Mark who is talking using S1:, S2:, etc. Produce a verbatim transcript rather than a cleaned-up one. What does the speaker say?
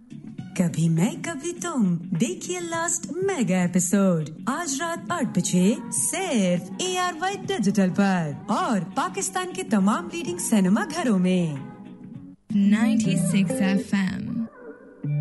S1: कभी मैं कभी तुम देखिए लास्ट मेगा एपिसोड आज रात आठ बजे सिर्फ ए आर वाई डिजिटल पर और पाकिस्तान के तमाम लीडिंग सिनेमा घरों में
S2: ninety-six F M